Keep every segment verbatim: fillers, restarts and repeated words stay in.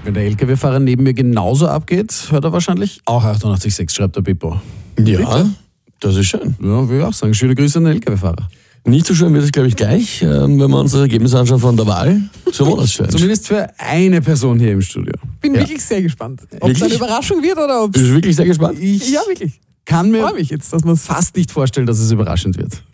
Wenn der L K W-Fahrer neben mir genauso abgeht, hört er wahrscheinlich auch achtundachtzig Komma sechs, schreibt der Pippo. Ja, Bitte? Das ist schön. Ja, will ich auch sagen. Schöne Grüße an den L K W-Fahrer. Nicht so schön wird es, glaube ich, gleich, wenn wir uns das Ergebnis anschauen von der Wahl zur Monatschallenge. Zumindest für eine Person hier im Studio. Bin Ja. wirklich sehr gespannt. Ob es eine Wirklich? Überraschung wird oder ob Bist du wirklich sehr gespannt? Ich Ja, wirklich. kann mir Freue mich jetzt, dass man es fast nicht vorstellen, dass es überraschend wird.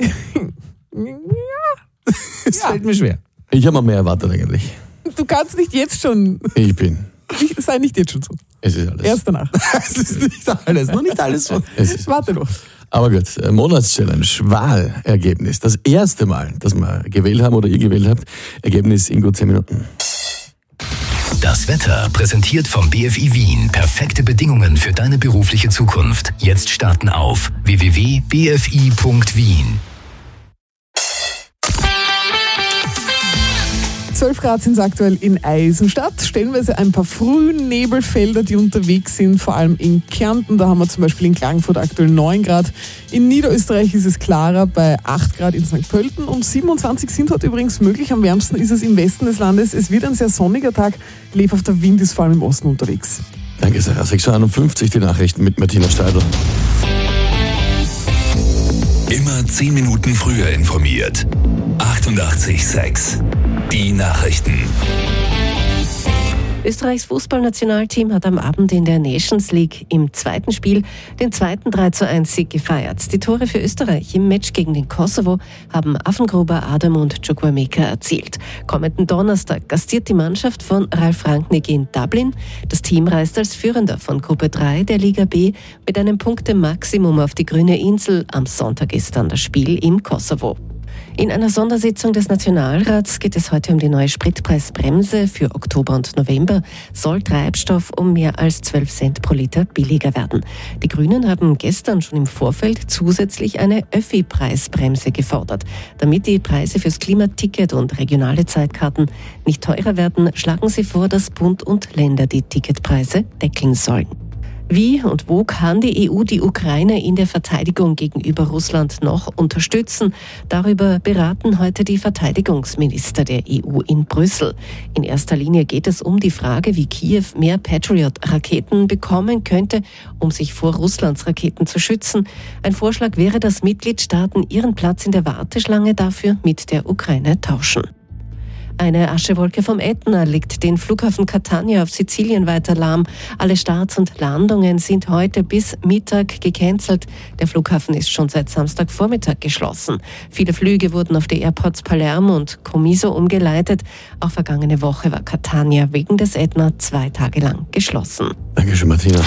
Es fällt mir schwer. Ich habe mir mehr erwartet eigentlich. Du kannst nicht jetzt schon. Ich bin. Nicht, sei nicht jetzt schon so. Es ist alles. Erst danach. Es ist nicht alles, noch nicht alles so. Es ist Warte noch. Aber gut, äh, Monatschallenge, Wahlergebnis. Das erste Mal, dass wir gewählt haben oder ihr gewählt habt, Ergebnis in gut zehn Minuten. Das Wetter präsentiert vom B F I Wien. Perfekte Bedingungen für deine berufliche Zukunft. Jetzt starten auf w w w punkt b f i punkt wien. zwölf Grad sind es aktuell in Eisenstadt. Stellenweise ein paar Frühnebelfelder, die unterwegs sind, vor allem in Kärnten. Da haben wir zum Beispiel in Klagenfurt aktuell neun Grad. In Niederösterreich ist es klarer bei acht Grad in Sankt Pölten. Um siebenundzwanzig sind heute übrigens möglich. Am wärmsten ist es im Westen des Landes. Es wird ein sehr sonniger Tag. Lebhafter Wind ist vor allem im Osten unterwegs. Danke, Sarah. sechs Uhr einundfünfzig die Nachrichten mit Martina Steidl. Immer zehn Minuten früher informiert. achtundachtzig Komma sechs. Die Nachrichten. Österreichs Fußballnationalteam hat am Abend in der Nations League im zweiten Spiel den zweiten drei zu eins Sieg gefeiert. Die Tore für Österreich im Match gegen den Kosovo haben Affengruber, Adam und Chukwuemeka erzielt. Kommenden Donnerstag gastiert die Mannschaft von Ralf Rangnick in Dublin. Das Team reist als Führender von Gruppe drei der Liga B mit einem Punktemaximum auf die grüne Insel. Am Sonntag ist dann das Spiel im Kosovo. In einer Sondersitzung des Nationalrats geht es heute um die neue Spritpreisbremse. Für Oktober und November soll Treibstoff um mehr als zwölf Cent pro Liter billiger werden. Die Grünen haben gestern schon im Vorfeld zusätzlich eine Öffi-Preisbremse gefordert. Damit die Preise fürs Klimaticket und regionale Zeitkarten nicht teurer werden, schlagen sie vor, dass Bund und Länder die Ticketpreise deckeln sollen. Wie und wo kann die E U die Ukraine in der Verteidigung gegenüber Russland noch unterstützen? Darüber beraten heute die Verteidigungsminister der E U in Brüssel. In erster Linie geht es um die Frage, wie Kiew mehr Patriot-Raketen bekommen könnte, um sich vor Russlands Raketen zu schützen. Ein Vorschlag wäre, dass Mitgliedstaaten ihren Platz in der Warteschlange dafür mit der Ukraine tauschen. Eine Aschewolke vom Ätna legt den Flughafen Catania auf Sizilien weiter lahm. Alle Starts und Landungen sind heute bis Mittag gecancelt. Der Flughafen ist schon seit Samstagvormittag geschlossen. Viele Flüge wurden auf die Airports Palermo und Comiso umgeleitet. Auch vergangene Woche war Catania wegen des Ätna zwei Tage lang geschlossen. Dankeschön, Martina.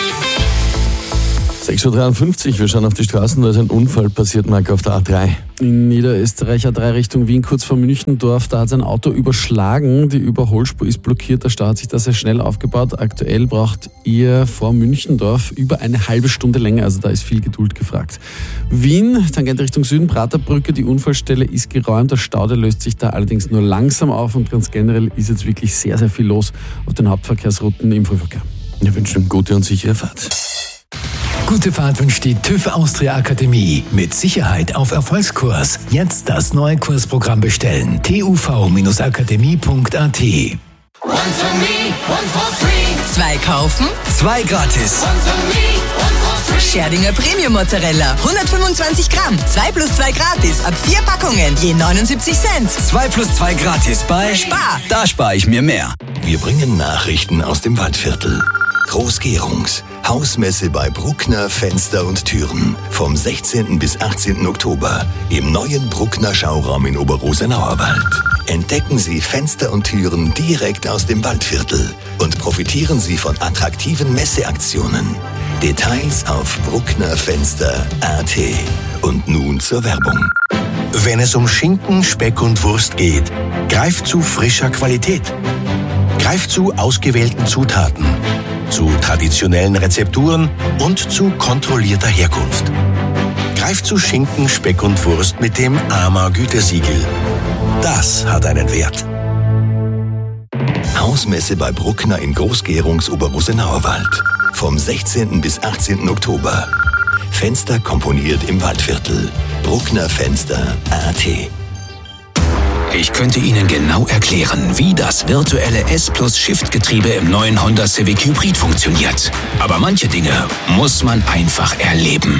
sechs Uhr dreiundfünfzig, wir schauen auf die Straßen, da ist ein Unfall passiert, Marco, auf der A drei. In Niederösterreich A drei Richtung Wien, kurz vor Münchendorf, da hat sein Auto überschlagen. Die Überholspur ist blockiert, der Stau hat sich da sehr schnell aufgebaut. Aktuell braucht ihr vor Münchendorf über eine halbe Stunde länger, also da ist viel Geduld gefragt. Wien, Tangente Richtung Süden, Praterbrücke, die Unfallstelle ist geräumt. Der Stau, der löst sich da allerdings nur langsam auf und ganz generell ist jetzt wirklich sehr, sehr viel los auf den Hauptverkehrsrouten im Frühverkehr. Wir wünschen eine gute und sichere Fahrt. Gute Fahrt wünscht die TÜV Austria Akademie. Mit Sicherheit auf Erfolgskurs. Jetzt das neue Kursprogramm bestellen. t u v Bindestrich akademie Punkt a t. One for me, one for free. Zwei kaufen, Zwei gratis. One for me, one for free. Scherdinger Premium Mozzarella. hundertfünfundzwanzig Gramm. Zwei plus zwei gratis. Ab vier Packungen. Je neunundsiebzig Cent. Zwei plus zwei gratis bei Spar. Da spare ich mir mehr. Wir bringen Nachrichten aus dem Waldviertel. Großgärungs. Hausmesse bei Bruckner Fenster und Türen. Vom sechzehnten bis achtzehnten Oktober im neuen Bruckner Schauraum in Oberrosenauerwald. Entdecken Sie Fenster und Türen direkt aus dem Waldviertel und profitieren Sie von attraktiven Messeaktionen. Details auf brucknerfenster punkt a t. Und nun zur Werbung. Wenn es um Schinken, Speck und Wurst geht, greift zu frischer Qualität. Greift zu ausgewählten Zutaten, zu traditionellen Rezepturen und zu kontrollierter Herkunft. Greift zu Schinken, Speck und Wurst mit dem A M A Gütesiegel. Das hat einen Wert. Hausmesse bei Bruckner in Großgärungs Oberrosenauerwald. Vom sechzehnten bis achtzehnten Oktober. Fenster komponiert im Waldviertel. brucknerfenster punkt a t. Ich könnte Ihnen genau erklären, wie das virtuelle S-Plus-Shift-Getriebe im neuen Honda Civic Hybrid funktioniert. Aber manche Dinge muss man einfach erleben.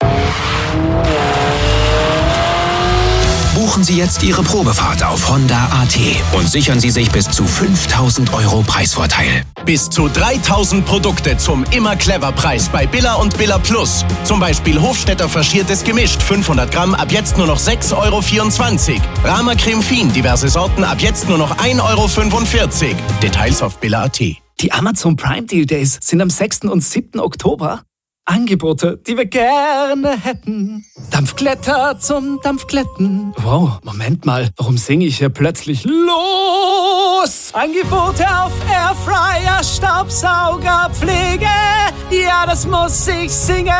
Buchen Sie jetzt Ihre Probefahrt auf Honda A T und sichern Sie sich bis zu fünftausend Euro Preisvorteil. Bis zu dreitausend Produkte zum Immer-Clever-Preis bei Billa und Billa Plus. Zum Beispiel Hofstetter Faschiertes gemischt, fünfhundert Gramm, ab jetzt nur noch sechs Euro vierundzwanzig. Rama Creme Fin, diverse Sorten, ab jetzt nur noch ein Euro fünfundvierzig. Details auf Billa Punkt A T. Die Amazon Prime Deal Days sind am sechsten und siebten Oktober. Angebote, die wir gerne hätten. Dampfglätter zum Dampfglätten. Wow, Moment mal, warum singe ich hier plötzlich los? Angebote auf Airfryer, Staubsauger, Pflege. Ja, das muss ich singen.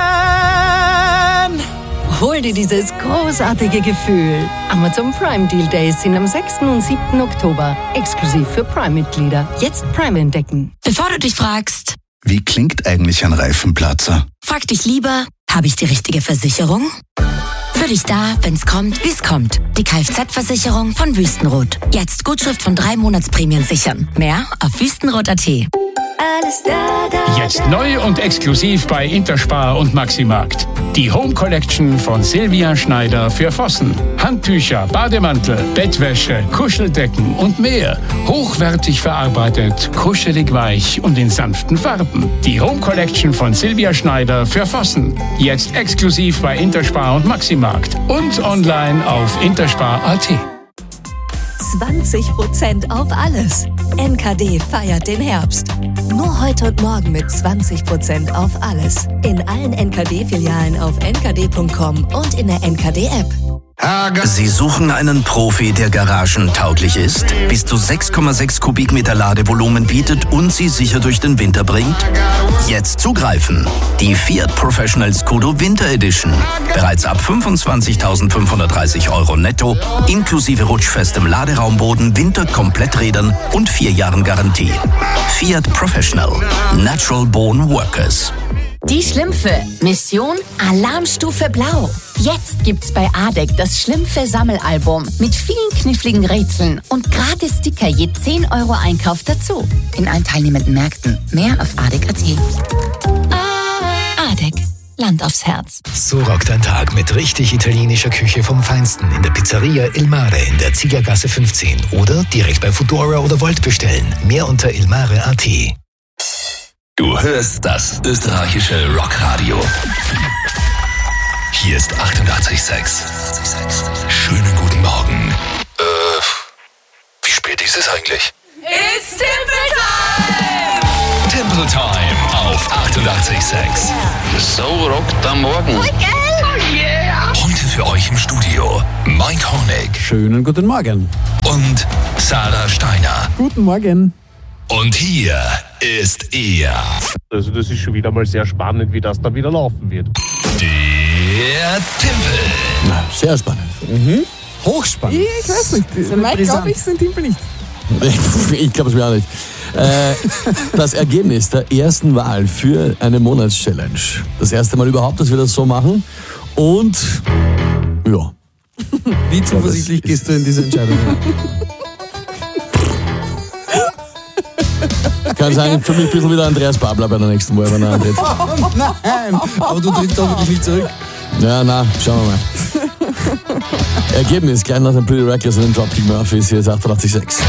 Hol dir dieses großartige Gefühl. Amazon Prime Deal Days sind am sechsten und siebten Oktober. Exklusiv für Prime-Mitglieder. Jetzt Prime entdecken. Bevor du dich fragst, wie klingt eigentlich ein Reifenplatzer? frag dich lieber, habe ich die richtige Versicherung? Für dich da, wenn's kommt, wie's kommt. Die Kfz-Versicherung von Wüstenrot. Jetzt Gutschrift von drei Monatsprämien sichern. Mehr auf wüstenrot Punkt A T. Alles da, da, Jetzt neu und exklusiv bei Interspar und Maximarkt. Die Home Collection von Silvia Schneider für Vossen. Handtücher, Bademantel, Bettwäsche, Kuscheldecken und mehr. Hochwertig verarbeitet, kuschelig weich und in sanften Farben. Die Home Collection von Silvia Schneider für Vossen. Jetzt exklusiv bei Interspar und Maximarkt. Und online auf interspar Punkt A T. zwanzig Prozent auf alles. N K D feiert den Herbst. Nur heute und morgen mit zwanzig Prozent auf alles. In allen N K D-Filialen auf n k d punkt com und in der N K D-App. Sie suchen einen Profi, der garagentauglich ist, bis zu sechs Komma sechs Kubikmeter Ladevolumen bietet und Sie sicher durch den Winter bringt? Jetzt zugreifen! Die Fiat Professional Scudo Winter Edition. Bereits ab fünfundzwanzigtausendfünfhundertdreißig Euro netto, inklusive rutschfestem Laderaumboden, Winterkompletträdern und vier Jahren Garantie. Fiat Professional. Natural Born Workers. Die Schlümpfe. Mission Alarmstufe Blau. Jetzt gibt's bei A D E C das Schlümpfe-Sammelalbum mit vielen kniffligen Rätseln und gratis Sticker je zehn Euro Einkauf dazu. In allen teilnehmenden Märkten. Mehr auf A D E C Punkt A T. A D E C. Land aufs Herz. So rockt ein Tag mit richtig italienischer Küche vom Feinsten in der Pizzeria Il Mare in der Ziegergasse fünfzehn oder direkt bei Foodora oder Volt bestellen. Mehr unter ilmare Punkt A T. Du hörst das österreichische Rockradio. Hier ist achtundachtzig Komma sechs. Schönen guten Morgen. Äh, wie spät ist es eigentlich? It's Timple Time! Timple Time auf achtundachtzig Komma sechs. So rockt am Morgen. Oh yeah! Heute für euch im Studio Mike Honeck. Schönen guten Morgen. Und Sarah Steiner. Guten Morgen. Und hier ist er. Also das ist schon wieder mal sehr spannend, wie das dann wieder laufen wird. Der Timpel. Na, sehr spannend. Mhm. Hochspannend. Ich weiß nicht. Mike glaube ich, sind Timpel nicht. Ich glaube es mir auch nicht. Äh, das Ergebnis der ersten Wahl für eine Monatschallenge. Das erste Mal überhaupt, dass wir das so machen. Und ja. Wie zuversichtlich gehst du in diese Entscheidung? Kann sein, für mich ein bisschen wieder Andreas Babler bei der nächsten Wahl, wenn er antritt. Oh nein, aber du trittst hoffentlich nicht zurück. Ja, na, schauen wir mal. Ergebnis, gleich nach dem Pretty Reckless und den Dropkick Murphys, hier ist achtundachtzig Komma sechs.